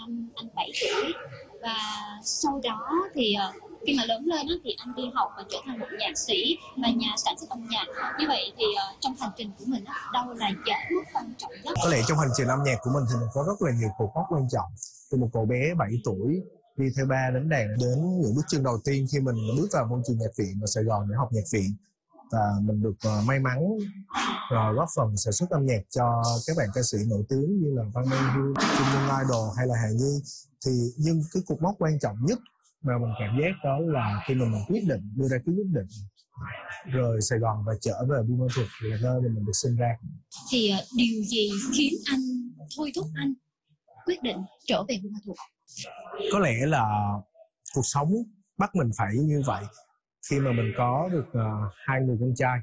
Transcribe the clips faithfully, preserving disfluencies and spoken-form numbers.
năm anh bảy tuổi, và sau đó thì uh, khi mà lớn lên đó, thì anh đi học và trở thành một nhạc sĩ và nhà sản xuất âm nhạc. Như vậy thì uh, trong hành trình của mình đó, đâu là dấu mốc quan trọng nhất? Có lẽ trong hành trình âm nhạc của mình thì mình có rất là nhiều cột mốc quan trọng. Từ một cậu bé bảy tuổi đi theo ba đánh đàn đến những bước chân đầu tiên khi mình bước vào môi trường nhạc viện ở Sài Gòn để học nhạc viện, và mình được uh, may mắn uh, góp phần sản xuất âm nhạc cho các bạn ca sĩ nổi tiếng như là Văn Minh Hương, Kim Nhung Idol hay là Hà Nhi. Thì nhưng cái cột mốc quan trọng nhất mà mình cảm giác đó là khi mà mình quyết định đưa ra cái quyết định rời Sài Gòn và trở về Buôn Ma Thuột, là nơi mà mình được sinh ra. Thì uh, điều gì khiến anh thôi thúc anh quyết định trở về Buôn Ma Thuột? Có lẽ là cuộc sống bắt mình phải như vậy. Khi mà mình có được uh, hai người con trai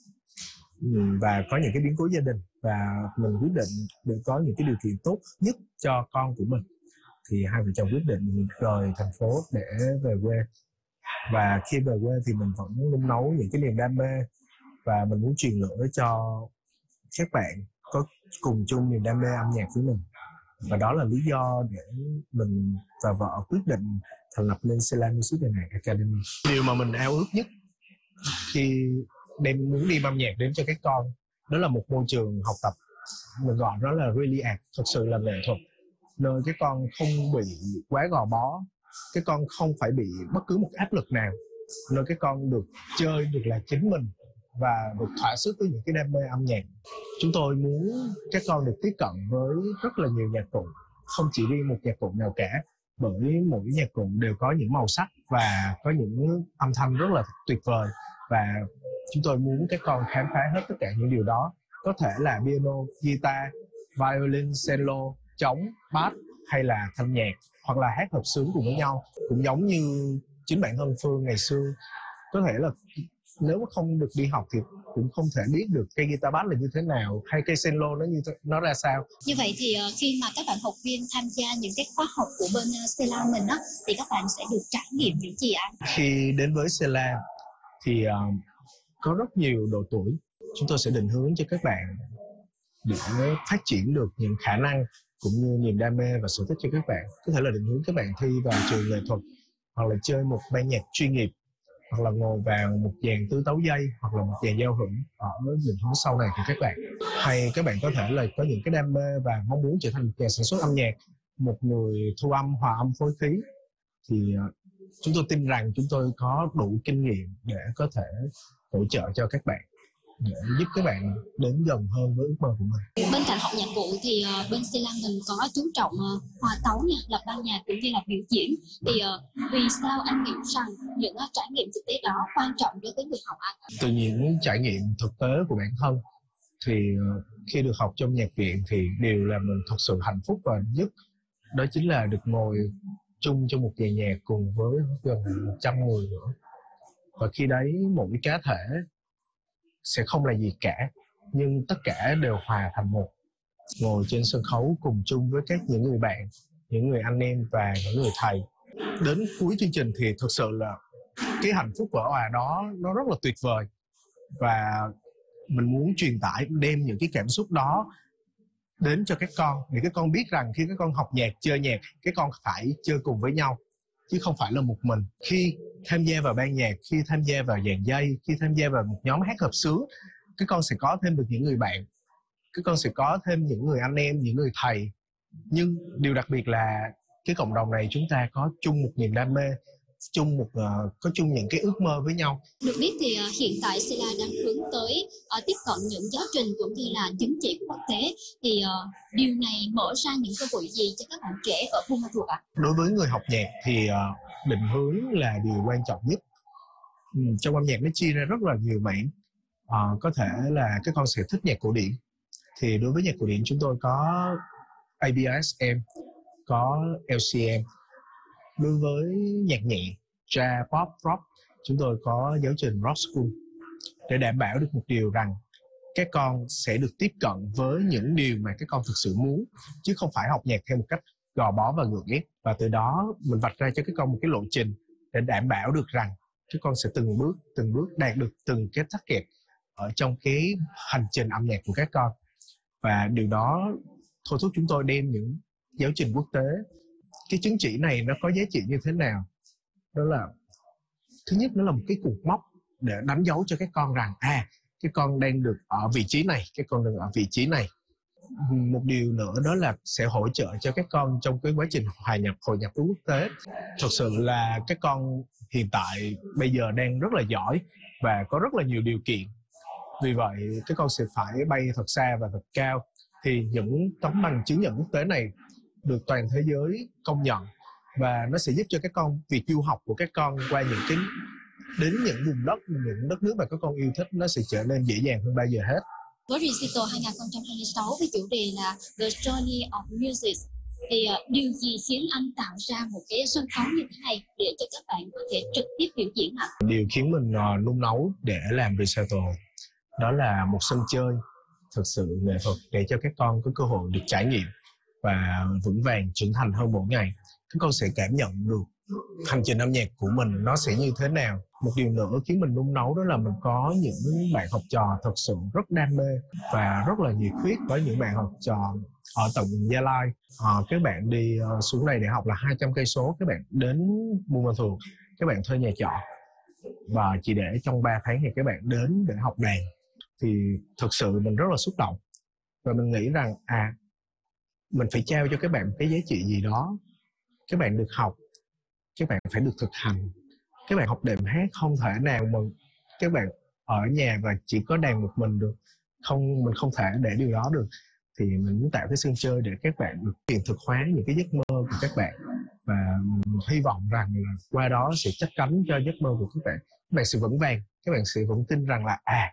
và có những cái biến cố gia đình, và mình quyết định để có những cái điều kiện tốt nhất cho con của mình, thì hai vợ chồng quyết định rời thành phố để về quê. Và khi về quê thì mình vẫn nung nấu những cái niềm đam mê, và mình muốn truyền lửa cho các bạn có cùng chung niềm đam mê âm nhạc với mình. Và đó là lý do để mình và vợ quyết định thành lập nên Sela Music Academy. Điều mà mình ao ước nhất khi đem muốn đi âm nhạc đến cho các con, đó là một môi trường học tập, mình gọi đó là really art, thật sự là nghệ thuật, nơi các con không bị quá gò bó, các con không phải bị bất cứ một áp lực nào, nơi các con được chơi, được là chính mình và được thỏa sức với những cái đam mê âm nhạc. Chúng tôi muốn các con được tiếp cận với rất là nhiều nhạc cụ, không chỉ riêng một nhạc cụ nào cả, bởi mỗi nhạc cụ đều có những màu sắc và có những âm thanh rất là tuyệt vời. Và chúng tôi muốn các con khám phá hết tất cả những điều đó, có thể là piano, guitar, violin, cello, trống, bass hay là thanh nhạc, hoặc là hát hợp xướng cùng với nhau. Cũng giống như chính bản thân Phương ngày xưa, có thể là nếu không được đi học thì cũng không thể biết được cây guitar bass là như thế nào, hay cây cello nó như nó ra sao. Như vậy thì khi mà các bạn học viên tham gia những cái khóa học của bên Sela mình á, thì các bạn sẽ được trải nghiệm những gì anh? Khi đến với Sela thì uh, có rất nhiều độ tuổi. Chúng tôi sẽ định hướng cho các bạn để phát triển được những khả năng cũng như niềm đam mê và sở thích cho các bạn. Có thể là định hướng các bạn thi vào trường nghệ thuật, hoặc là chơi một ban nhạc chuyên nghiệp, hoặc là ngồi vào một dàn tứ tấu dây, hoặc là một dàn giao hưởng ở định hướng sau này của các bạn. Hay các bạn có thể là có những cái đam mê và mong muốn trở thành một nhà sản xuất âm nhạc, một người thu âm, hòa âm, phối khí, thì chúng tôi tin rằng chúng tôi có đủ kinh nghiệm để có thể hỗ trợ cho các bạn, để giúp các bạn đến gần hơn với ước mơ của mình. Bên cạnh học nhạc cụ thì uh, bên Sela mình có chú trọng uh, hòa tấu nha, lập ban nhạc cũng như là biểu diễn. Thì uh, vì sao anh nghĩ rằng những uh, trải nghiệm thực tế đó quan trọng đối với người học anh? Từ những trải nghiệm thực tế của bản thân thì uh, khi được học trong nhạc viện thì điều làm mình thật sự hạnh phúc và nhất đó chính là được ngồi chung trong một dàn nhạc cùng với gần một trăm người nữa. Và khi đấy mỗi cá thể sẽ không là gì cả, nhưng tất cả đều hòa thành một, ngồi trên sân khấu cùng chung với các những người bạn, những người anh em và những người thầy. Đến cuối chương trình thì thực sự là cái hạnh phúc vỡ òa đó nó rất là tuyệt vời, và mình muốn truyền tải, đem những cái cảm xúc đó đến cho các con, để các con biết rằng khi các con học nhạc, chơi nhạc, các con phải chơi cùng với nhau, chứ không phải là một mình. Khi tham gia vào ban nhạc, khi tham gia vào dàn dây, khi tham gia vào một nhóm hát hợp xướng, các con sẽ có thêm được những người bạn, các con sẽ có thêm những người anh em, những người thầy. Nhưng điều đặc biệt là cái cộng đồng này chúng ta có chung một niềm đam mê, chung một uh, có chung những cái ước mơ với nhau. Được biết thì uh, hiện tại Sela đang hướng tới uh, tiếp cận những giáo trình cũng như là chứng chỉ quốc tế. Thì uh, điều này mở ra những cơ hội gì cho các bạn trẻ ở Buôn Ma Thuột ạ? Đối với người học nhạc thì uh, định hướng là điều quan trọng nhất. Ừ, trong âm nhạc nó chia ra rất là nhiều mảng. Uh, có thể là các con sẽ thích nhạc cổ điển. Thì đối với nhạc cổ điển chúng tôi có a bê ét em, có lờ xê em. Đối với nhạc nhẹ, jazz, pop, rock, chúng tôi có giáo trình Rock School, để đảm bảo được một điều rằng các con sẽ được tiếp cận với những điều mà các con thực sự muốn, chứ không phải học nhạc theo một cách gò bó và gượng ép. Và từ đó mình vạch ra cho các con một cái lộ trình để đảm bảo được rằng các con sẽ từng bước, từng bước đạt được từng cái target ở trong cái hành trình âm nhạc của các con. Và điều đó thôi thúc chúng tôi đem những giáo trình quốc tế cái chứng chỉ này nó có giá trị như thế nào? Đó là thứ nhất, nó là một cái cột mốc để đánh dấu cho các con rằng à, cái con đang được ở vị trí này, cái con đang ở vị trí này. Một điều nữa đó là sẽ hỗ trợ cho các con trong cái quá trình hòa nhập, hội nhập với quốc tế. Thật sự là các con hiện tại bây giờ đang rất là giỏi và có rất là nhiều điều kiện. Vì vậy các con sẽ phải bay thật xa và thật cao. Thì những tấm bằng chứng nhận quốc tế này được toàn thế giới công nhận, và nó sẽ giúp cho các con, việc du học của các con qua những cái đến những vùng đất, những đất nước mà các con yêu thích, nó sẽ trở nên dễ dàng hơn bao giờ hết. Với Recital hai không hai sáu với chủ đề là The Journey of Music, thì uh, điều gì khiến anh tạo ra một cái sân khấu như thế này để cho các bạn có thể trực tiếp biểu diễn ạ? Điều khiến mình uh, nung nấu để làm Recital đó là một sân chơi thực sự nghệ thuật để cho các con có cơ hội được trải nghiệm và vững vàng trưởng thành hơn mỗi ngày. Các con sẽ cảm nhận được hành trình âm nhạc của mình nó sẽ như thế nào. Một điều nữa khiến mình nung nấu đó là mình có những bạn học trò thật sự rất đam mê và rất là nhiệt huyết. Có những bạn học trò ở tận Gia Lai, à, các bạn đi uh, xuống đây để học là hai trăm cây số, các bạn đến Buôn Ma Thuột, các bạn thuê nhà trọ và chỉ để trong ba tháng thì các bạn đến để học đàn. Thì thực sự mình rất là xúc động và mình nghĩ rằng à, mình phải trao cho các bạn cái giá trị gì đó. Các bạn được học, các bạn phải được thực hành. Các bạn học đệm hát không thể nào mà các bạn ở nhà và chỉ có đàn một mình được. Không, mình không thể để điều đó được. Thì mình muốn tạo cái sân chơi để các bạn được hiện thực hóa những cái giấc mơ của các bạn. Và mình hy vọng rằng là qua đó sẽ chấp cánh cho giấc mơ của các bạn. Các bạn sẽ vững vàng, các bạn sẽ vững tin rằng là à,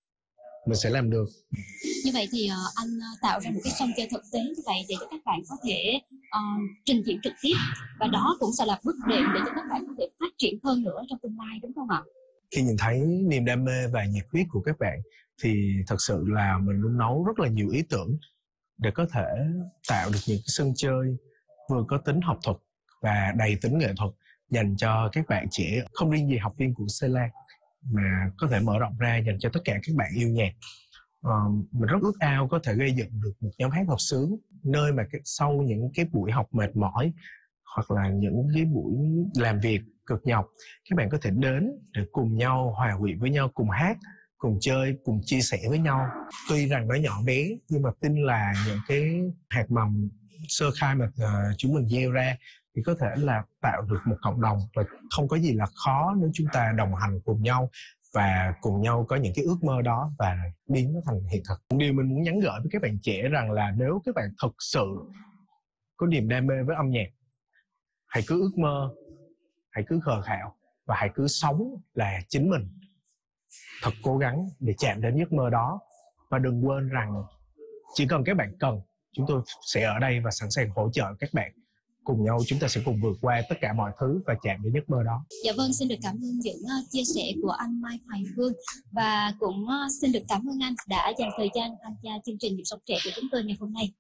mình sẽ làm được. Như vậy thì uh, anh tạo ra một cái sân chơi thực tế như vậy để cho các bạn có thể uh, trình diễn trực tiếp, và đó cũng sẽ là bước đệm để cho các bạn có thể phát triển hơn nữa trong tương lai, đúng không ạ? Khi nhìn thấy niềm đam mê và nhiệt huyết của các bạn thì thật sự là mình luôn nấu rất là nhiều ý tưởng để có thể tạo được những cái sân chơi vừa có tính học thuật và đầy tính nghệ thuật dành cho các bạn trẻ, không riêng gì học viên của Cela mà có thể mở rộng ra dành cho tất cả các bạn yêu nhạc. Uh, mình rất ước ao có thể gây dựng được một nhóm hát hợp xướng, nơi mà cái, sau những cái buổi học mệt mỏi hoặc là những cái buổi làm việc cực nhọc, các bạn có thể đến để cùng nhau hòa quyện với nhau, cùng hát, cùng chơi, cùng chia sẻ với nhau. Tuy rằng nó nhỏ bé nhưng mà tin là những cái hạt mầm sơ khai mà uh, chúng mình gieo ra thì có thể là tạo được một cộng đồng, và không có gì là khó nếu chúng ta đồng hành cùng nhau và cùng nhau có những cái ước mơ đó và biến nó thành hiện thực. Điều mình muốn nhắn gửi với các bạn trẻ rằng là nếu các bạn thật sự có niềm đam mê với âm nhạc, hãy cứ ước mơ, hãy cứ khờ khạo và hãy cứ sống là chính mình. Thật cố gắng để chạm đến giấc mơ đó, và đừng quên rằng chỉ cần các bạn cần, chúng tôi sẽ ở đây và sẵn sàng hỗ trợ các bạn. Cùng nhau chúng ta sẽ cùng vượt qua tất cả mọi thứ và chạm đến giấc mơ đó. Dạ vâng, xin được cảm ơn những uh, chia sẻ của anh Mai Hoài Phương, và cũng uh, xin được cảm ơn anh đã dành thời gian tham gia chương trình Nhịp Sống Trẻ của chúng tôi ngày hôm nay.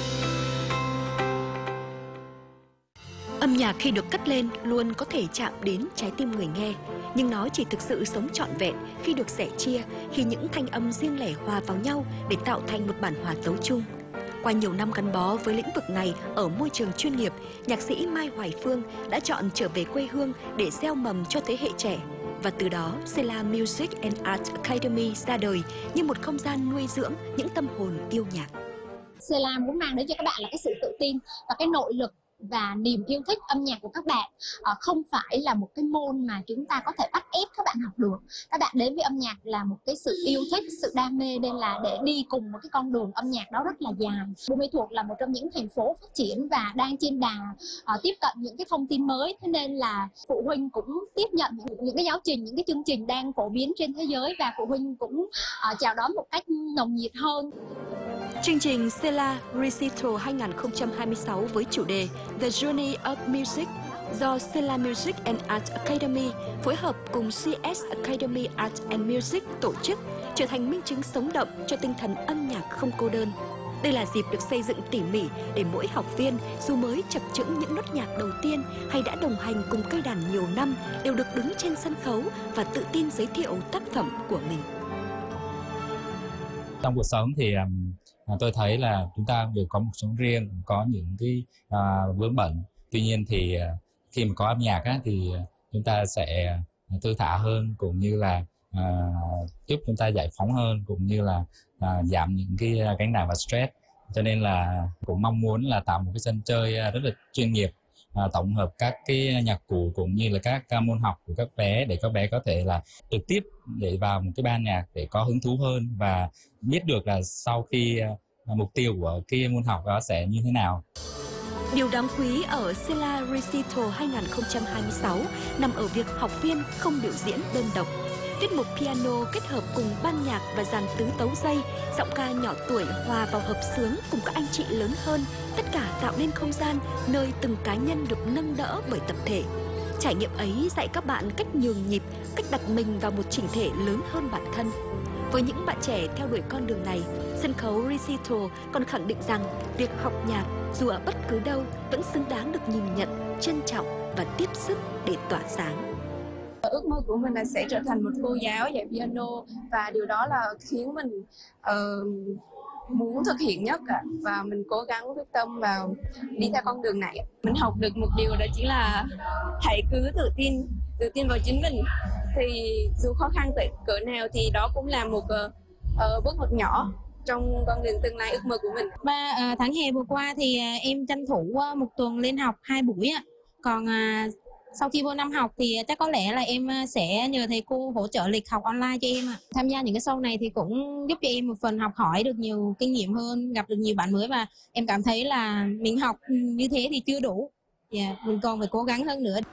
Âm nhạc khi được cất lên luôn có thể chạm đến trái tim người nghe, nhưng nó chỉ thực sự sống trọn vẹn khi được sẻ chia, khi những thanh âm riêng lẻ hòa vào nhau để tạo thành một bản hòa tấu chung. Qua nhiều năm gắn bó với lĩnh vực này ở môi trường chuyên nghiệp, nhạc sĩ Mai Hoài Phương đã chọn trở về quê hương để gieo mầm cho thế hệ trẻ. Và từ đó, Cela Music and Art Academy ra đời như một không gian nuôi dưỡng những tâm hồn yêu nhạc. Cela muốn mang đến cho các bạn là cái sự tự tin và cái nội lực và niềm yêu thích âm nhạc của các bạn. À, không phải là một cái môn mà chúng ta có thể bắt ép các bạn học được. Các bạn đến với âm nhạc là một cái sự yêu thích, sự đam mê, nên là để đi cùng một cái con đường âm nhạc đó rất là dài. Buôn Ma Thuột là một trong những thành phố phát triển và đang trên đà à, tiếp cận những cái thông tin mới, thế nên là phụ huynh cũng tiếp nhận những, những cái giáo trình, những cái chương trình đang phổ biến trên thế giới, và phụ huynh cũng à, chào đón một cách nồng nhiệt hơn. Chương trình Cela Recital hai không hai sáu với chủ đề The Journey of Music do Cela Music and Art Academy phối hợp cùng xê ét Academy Art and Music tổ chức, trở thành minh chứng sống động cho tinh thần âm nhạc không cô đơn. Đây là dịp được xây dựng tỉ mỉ để mỗi học viên, dù mới chập chững những nốt nhạc đầu tiên hay đã đồng hành cùng cây đàn nhiều năm, đều được đứng trên sân khấu và tự tin giới thiệu tác phẩm của mình. Trong cuộc sống thì um, tôi thấy là chúng ta đều có một sống riêng, có những cái uh, vướng bận. Tuy nhiên thì khi mà có âm nhạc á, thì chúng ta sẽ thư thả hơn, cũng như là à, giúp chúng ta giải phóng hơn, cũng như là à, giảm những cái gánh nặng và stress. Cho nên là cũng mong muốn là tạo một cái sân chơi rất là chuyên nghiệp, à, tổng hợp các cái nhạc cụ cũng như là các môn học của các bé, để các bé có thể là trực tiếp để vào một cái ban nhạc để có hứng thú hơn và biết được là sau khi à, mục tiêu của cái môn học đó sẽ như thế nào. Điều đáng quý ở Sela Recital hai không hai sáu nằm ở việc học viên không biểu diễn đơn độc. Tiết mục piano kết hợp cùng ban nhạc và dàn tứ tấu dây, giọng ca nhỏ tuổi hòa vào hợp xướng cùng các anh chị lớn hơn, tất cả tạo nên không gian nơi từng cá nhân được nâng đỡ bởi tập thể. Trải nghiệm ấy dạy các bạn cách nhường nhịp, cách đặt mình vào một chỉnh thể lớn hơn bản thân. Với những bạn trẻ theo đuổi con đường này, sân khấu Recital còn khẳng định rằng việc học nhạc dù ở bất cứ đâu vẫn xứng đáng được nhìn nhận, trân trọng và tiếp sức để tỏa sáng. Ước mơ của mình là sẽ trở thành một cô giáo dạy piano, và điều đó là khiến mình uh, muốn thực hiện nhất ạ. Và mình cố gắng quyết tâm vào đi theo con đường này. Mình học được một điều đó chính là hãy cứ tự tin, tự tin vào chính mình. Thì dù khó khăn tới cỡ nào thì đó cũng là một uh, bước ngoặt nhỏ trong con đường tương lai ước mơ của mình. Và uh, tháng hè vừa qua thì uh, em tranh thủ uh, một tuần lên học hai buổi ạ. Còn uh, sau khi vô năm học thì chắc có lẽ là em sẽ nhờ thầy cô hỗ trợ lịch học online cho em ạ. Tham gia những cái show này thì cũng giúp cho em một phần học hỏi được nhiều kinh nghiệm hơn, gặp được nhiều bạn mới, và em cảm thấy là mình học như thế thì chưa đủ. Yeah, mình còn phải cố gắng hơn nữa.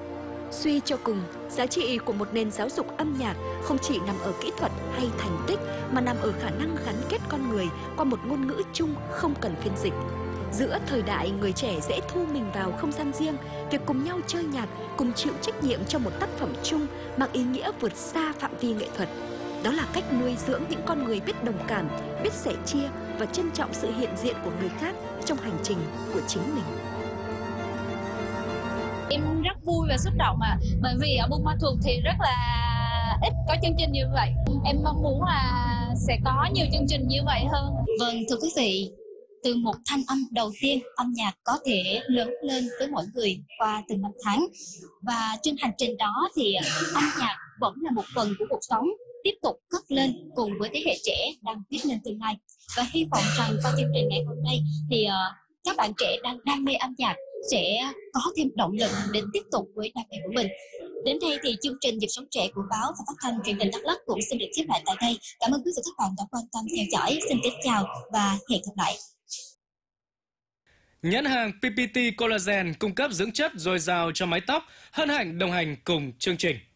Suy cho cùng, giá trị của một nền giáo dục âm nhạc không chỉ nằm ở kỹ thuật hay thành tích, mà nằm ở khả năng gắn kết con người qua một ngôn ngữ chung không cần phiên dịch. Giữa thời đại người trẻ dễ thu mình vào không gian riêng, việc cùng nhau chơi nhạc, cùng chịu trách nhiệm cho một tác phẩm chung mang ý nghĩa vượt xa phạm vi nghệ thuật. Đó là cách nuôi dưỡng những con người biết đồng cảm, biết sẻ chia và trân trọng sự hiện diện của người khác trong hành trình của chính mình. Em rất vui và xúc động à, bởi vì ở Buôn Ma Thuột thì rất là ít có chương trình như vậy. Em mong muốn là sẽ có nhiều chương trình như vậy hơn. Vâng, thưa quý vị, từ một thanh âm đầu tiên, âm nhạc có thể lớn lên với mỗi người qua từng năm tháng. Và trên hành trình đó thì âm nhạc vẫn là một phần của cuộc sống, tiếp tục cất lên cùng với thế hệ trẻ đang viết nên tương lai. Và hy vọng rằng qua chương trình ngày hôm nay thì uh, các bạn trẻ đang đam mê âm nhạc sẽ có thêm động lực để tiếp tục với đam mê của mình. Đến đây thì chương trình Nhịp Sống Trẻ của báo và phát thanh truyền hình Đắk Lắk cũng xin được khép lại tại đây. Cảm ơn quý vị và các bạn đã quan tâm theo dõi. Xin kính chào và hẹn gặp lại. Nhãn hàng pê pê tê Collagen cung cấp dưỡng chất dồi dào cho mái tóc, hân hạnh đồng hành cùng chương trình.